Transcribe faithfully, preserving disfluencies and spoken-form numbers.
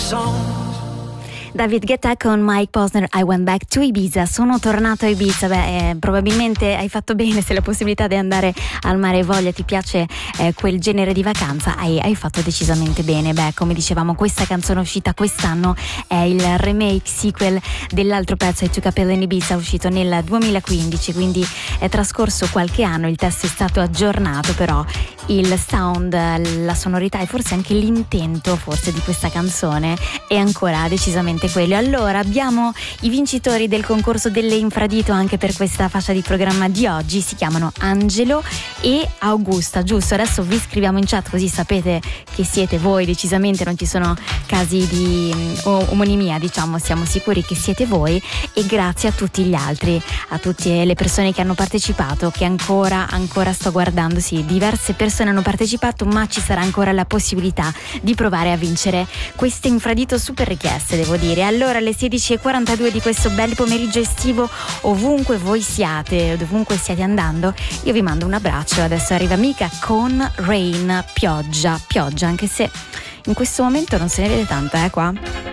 David Guetta con Mike Posner, I Went Back to Ibiza. Sono tornato a Ibiza. Beh, eh, probabilmente hai fatto bene, se la possibilità di andare al mare e voglia, ti piace eh, quel genere di vacanza, hai, hai fatto decisamente bene. Beh, come dicevamo, questa canzone uscita quest'anno è il remake sequel dell'altro pezzo, I Took a Pill in Ibiza, uscito nel duemilaquindici, quindi è trascorso qualche anno, il testo è stato aggiornato, però il sound, la sonorità e forse anche l'intento forse di questa canzone è ancora decisamente quello. Allora abbiamo i vincitori del concorso delle Infradito anche per questa fascia di programma di oggi, si chiamano Angelo e Augusta, giusto? Adesso vi scriviamo in chat così sapete che siete voi, decisamente non ci sono casi di um, omonimia, diciamo, siamo sicuri che siete voi, e grazie a tutti gli altri, a tutte le persone che hanno partecipato, che ancora ancora sto guardando, sì, diverse persone hanno partecipato, ma ci sarà ancora la possibilità di provare a vincere queste Infradito super richieste, devo dire. Allora alle sedici e quarantadue di questo bel pomeriggio estivo, ovunque voi siate, dovunque stiate andando, io vi mando un abbraccio. Adesso arriva Mika con Rain, pioggia, pioggia, anche se in questo momento non se ne vede tanta, eh qua.